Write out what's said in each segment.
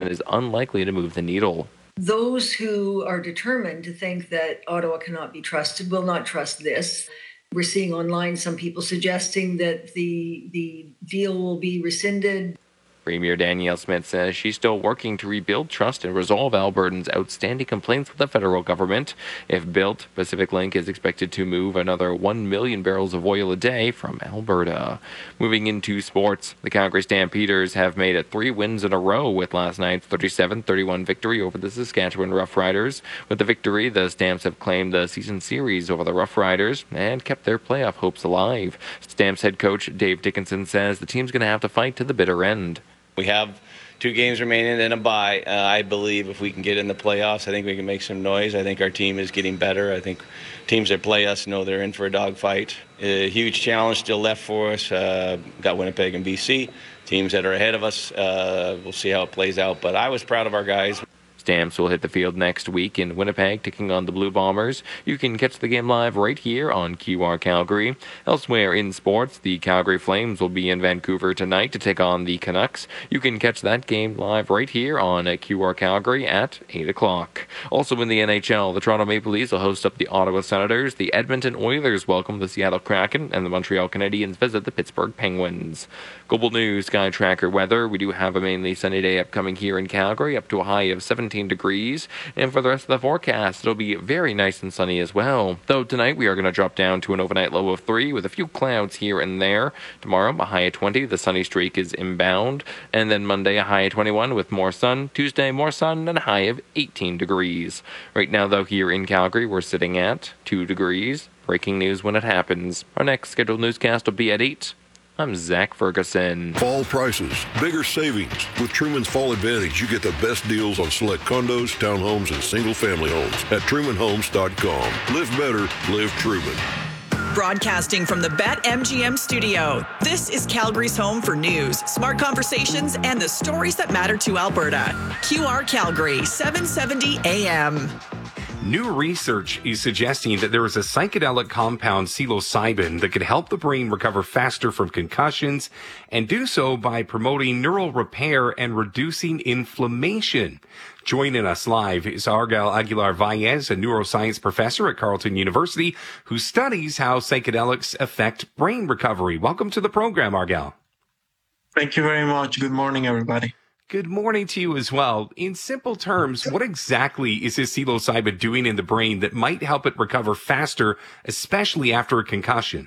is unlikely to move the needle. Those who are determined to think that Ottawa cannot be trusted will not trust this. We're seeing online some people suggesting that the deal will be rescinded. Premier Danielle Smith says she's still working to rebuild trust and resolve Albertans' outstanding complaints with the federal government. If built, Pacific Link is expected to move another 1 million barrels of oil a day from Alberta. Moving into sports, the Calgary Stampeders have made it 3 wins in a row with last night's 37-31 victory over the Saskatchewan Roughriders. With the victory, the Stamps have claimed the season series over the Roughriders and kept their playoff hopes alive. Stamps head coach Dave Dickinson says the team's going to have to fight to the bitter end. We have 2 games remaining and a bye. I believe if we can get in the playoffs, I think we can make some noise. I think our team is getting better. I think teams that play us know they're in for a dogfight. A huge challenge still left for us. Got Winnipeg and BC. Teams that are ahead of us, we'll see how it plays out. But I was proud of our guys. Stamps will hit the field next week in Winnipeg, taking on the Blue Bombers. You can catch the game live right here on QR Calgary. Elsewhere in sports, the Calgary Flames will be in Vancouver tonight to take on the Canucks. You can catch that game live right here on QR Calgary at 8 o'clock. Also in the NHL, the Toronto Maple Leafs will host up the Ottawa Senators, the Edmonton Oilers welcome the Seattle Kraken, and the Montreal Canadiens visit the Pittsburgh Penguins. Global News Sky Tracker weather. We do have a mainly sunny day upcoming here in Calgary, up to a high of 17 degrees. And for the rest of the forecast, it'll be very nice and sunny as well. Though tonight we are going to drop down to an overnight low of 3 with a few clouds here and there. Tomorrow, a high of 20. The sunny streak is inbound. And then Monday, a high of 21 with more sun. Tuesday, more sun and a high of 18 degrees. Right now, though, here in Calgary, we're sitting at 2 degrees. Breaking news when it happens. Our next scheduled newscast will be at 8. I'm Zach Ferguson. Fall prices, bigger savings. With Truman's Fall Advantage, you get the best deals on select condos, townhomes, and single-family homes at TrumanHomes.com. Live better, live Truman. Broadcasting from the BetMGM studio, this is Calgary's home for news, smart conversations, and the stories that matter to Alberta. QR Calgary, 770 AM. New research is suggesting that there is a psychedelic compound, psilocybin, that could help the brain recover faster from concussions and do so by promoting neural repair and reducing inflammation. Joining us live is Argel Aguilar-Valles, a neuroscience professor at Carleton University, who studies how psychedelics affect brain recovery. Welcome to the program, Argel. Thank you very much. Good morning, everybody. Good morning to you as well. In simple terms, what exactly is this psilocybin doing in the brain that might help it recover faster, especially after a concussion?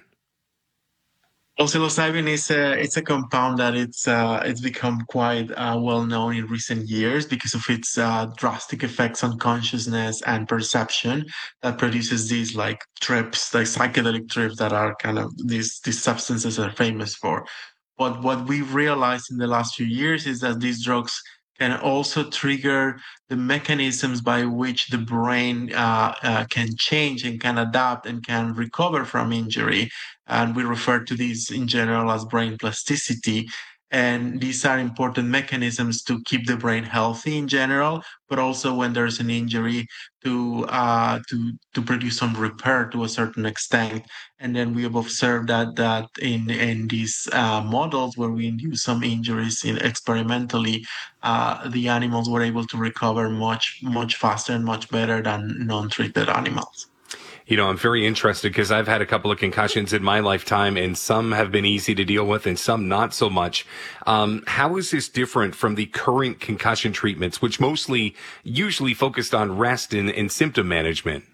Well, psilocybin is a compound that it's become quite well known in recent years because of its drastic effects on consciousness and perception that produces these like trips, like psychedelic trips that are kind of these substances are famous for. But what we've realized in the last few years is that these drugs can also trigger the mechanisms by which the brain can change and can adapt and can recover from injury. And we refer to these in general as brain plasticity. And these are important mechanisms to keep the brain healthy in general, but also when there's an injury to produce some repair to a certain extent. And then we have observed that in these models where we induce some injuries experimentally, the animals were able to recover much faster and much better than non-treated animals. You know, I'm very interested because I've had a couple of concussions in my lifetime, and some have been easy to deal with and some not so much. How is this different from the current concussion treatments, which usually focused on rest and symptom management?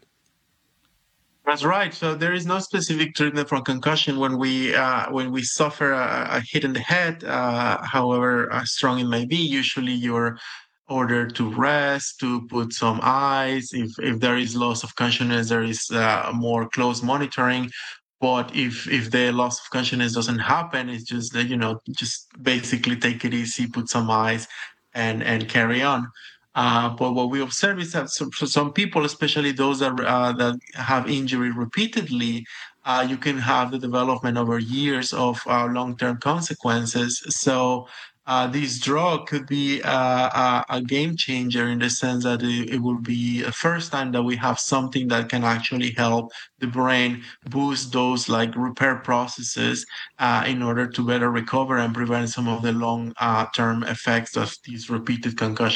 That's right. So there is no specific treatment for concussion when we suffer a hit in the head, however strong it may be. Usually you're ordered to rest, to put some ice. If there is loss of consciousness, there is more close monitoring. But if the loss of consciousness doesn't happen, it's just that, just basically take it easy, put some ice, and carry on. But what we observe is that for some people, especially those that have injury repeatedly, you can have the development over years of long-term consequences. So this drug could be a game changer in the sense that it will be the first time that we have something that can actually help the brain boost those like repair processes in order to better recover and prevent some of the long-term effects of these repeated concussions.